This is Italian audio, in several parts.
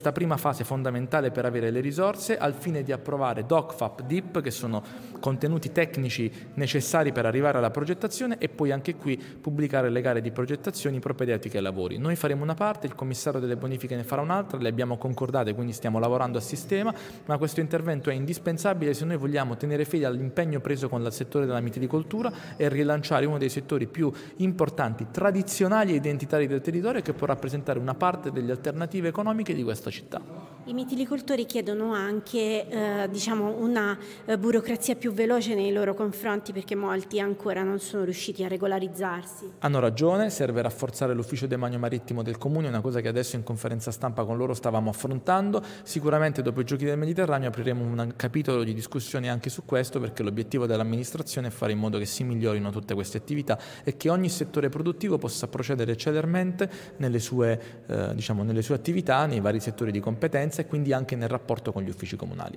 Questa prima fase è fondamentale per avere le risorse al fine di approvare DOC, FAP, DIP, che sono contenuti tecnici necessari per arrivare alla progettazione, e poi anche qui pubblicare le gare di progettazioni propedeutiche ai lavori. Noi faremo una parte, il commissario delle bonifiche ne farà un'altra, le abbiamo concordate, quindi stiamo lavorando a sistema, ma questo intervento è indispensabile se noi vogliamo tenere fede all'impegno preso con il settore della mitilicoltura e rilanciare uno dei settori più importanti, tradizionali e identitari del territorio, che può rappresentare una parte delle alternative economiche di questa città. I mitilicoltori chiedono anche una burocrazia più veloce nei loro confronti, perché molti ancora non sono riusciti a regolarizzarsi. Hanno ragione, serve rafforzare l'ufficio demanio marittimo del Comune, una cosa che adesso in conferenza stampa con loro stavamo affrontando. Sicuramente dopo i Giochi del Mediterraneo apriremo un capitolo di discussione anche su questo, perché l'obiettivo dell'amministrazione è fare in modo che si migliorino tutte queste attività e che ogni settore produttivo possa procedere celermente nelle sue attività, nei vari settori di competenza e quindi anche nel rapporto con gli uffici comunali.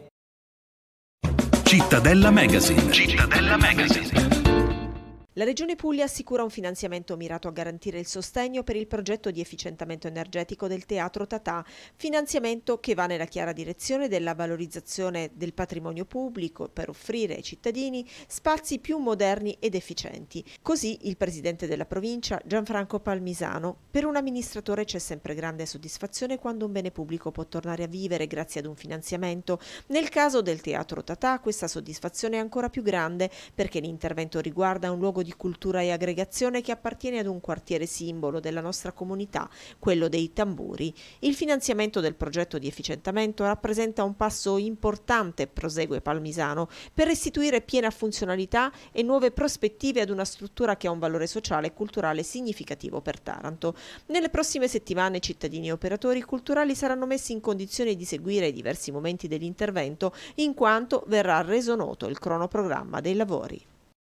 Cittadella Magazine. La Regione Puglia assicura un finanziamento mirato a garantire il sostegno per il progetto di efficientamento energetico del Teatro Tata, finanziamento che va nella chiara direzione della valorizzazione del patrimonio pubblico per offrire ai cittadini spazi più moderni ed efficienti. Così il presidente della provincia, Gianfranco Palmisano: per un amministratore c'è sempre grande soddisfazione quando un bene pubblico può tornare a vivere grazie ad un finanziamento. Nel caso del Teatro Tata questa soddisfazione è ancora più grande, perché l'intervento riguarda un luogo di cultura e aggregazione che appartiene ad un quartiere simbolo della nostra comunità, quello dei Tamburi. Il finanziamento del progetto di efficientamento rappresenta un passo importante, prosegue Palmisano, per restituire piena funzionalità e nuove prospettive ad una struttura che ha un valore sociale e culturale significativo per Taranto. Nelle prossime settimane cittadini e operatori culturali saranno messi in condizione di seguire i diversi momenti dell'intervento, in quanto verrà reso noto il cronoprogramma dei lavori.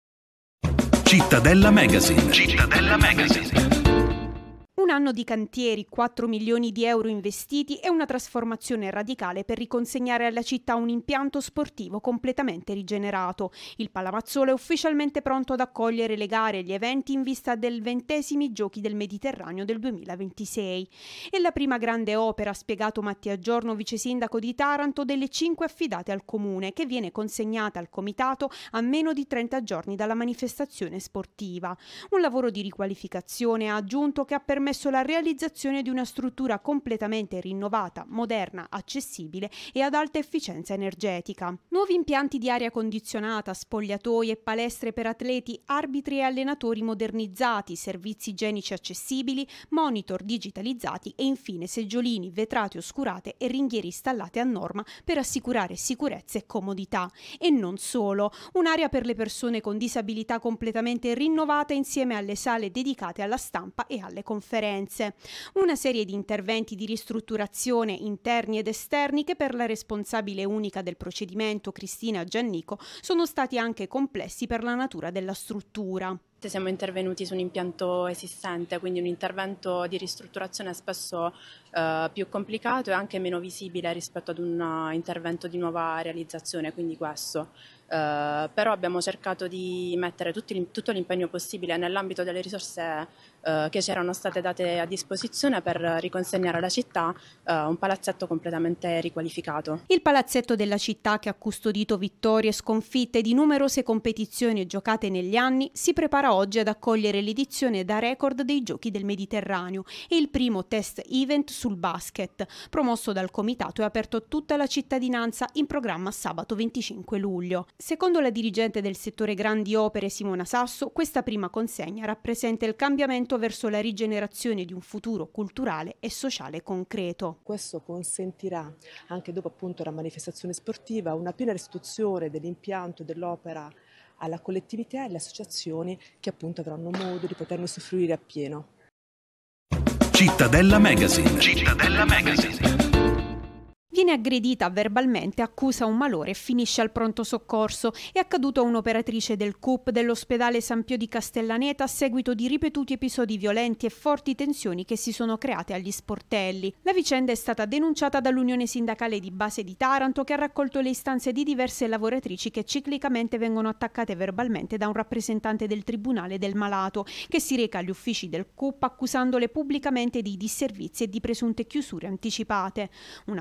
Cittadella Magazine. Un anno di cantieri, 4 milioni di euro investiti e una trasformazione radicale per riconsegnare alla città un impianto sportivo completamente rigenerato. Il Palamazzolo è ufficialmente pronto ad accogliere le gare e gli eventi in vista del 20° Giochi del Mediterraneo del 2026. È la prima grande opera, ha spiegato Mattia Giorno, vice sindaco di Taranto, delle 5 affidate al Comune, che viene consegnata al Comitato a meno di 30 giorni dalla manifestazione sportiva. Un lavoro di riqualificazione, ha aggiunto, che ha permesso la realizzazione di una struttura completamente rinnovata, moderna, accessibile e ad alta efficienza energetica. Nuovi impianti di aria condizionata, spogliatoi e palestre per atleti, arbitri e allenatori modernizzati, servizi igienici accessibili, monitor digitalizzati e infine seggiolini, vetrate oscurate e ringhiere installate a norma per assicurare sicurezza e comodità. E non solo, un'area per le persone con disabilità completamente rinnovata insieme alle sale dedicate alla stampa e alle conferenze. Una serie di interventi di ristrutturazione interni ed esterni che per la responsabile unica del procedimento, Cristina Giannico, sono stati anche complessi per la natura della struttura. Siamo intervenuti su un impianto esistente, quindi un intervento di ristrutturazione spesso più complicato e anche meno visibile rispetto ad un intervento di nuova realizzazione, quindi questo. Però abbiamo cercato di mettere tutto l'impegno possibile nell'ambito delle risorse che ci erano state date a disposizione per riconsegnare alla città un palazzetto completamente riqualificato. Il palazzetto della città, che ha custodito vittorie, sconfitte di numerose competizioni giocate negli anni, si prepara oggi ad accogliere l'edizione da record dei Giochi del Mediterraneo e il primo test event sul basket, promosso dal Comitato e aperto a tutta la cittadinanza, in programma sabato 25 luglio. Secondo la dirigente del settore grandi opere Simona Sasso, questa prima consegna rappresenta il cambiamento verso la rigenerazione di un futuro culturale e sociale concreto. Questo consentirà, anche dopo appunto la manifestazione sportiva, una piena restituzione dell'impianto dell'opera alla collettività e alle associazioni che appunto avranno modo di poterne usufruire appieno. Cittadella Magazine. Viene aggredita verbalmente, accusa un malore e finisce al pronto soccorso. È accaduto a un'operatrice del CUP dell'ospedale San Pio di Castellaneta a seguito di ripetuti episodi violenti e forti tensioni che si sono create agli sportelli. La vicenda è stata denunciata dall'Unione Sindacale di Base di Taranto, che ha raccolto le istanze di diverse lavoratrici che ciclicamente vengono attaccate verbalmente da un rappresentante del Tribunale del Malato, che si reca agli uffici del CUP accusandole pubblicamente di disservizi e di presunte chiusure anticipate. Una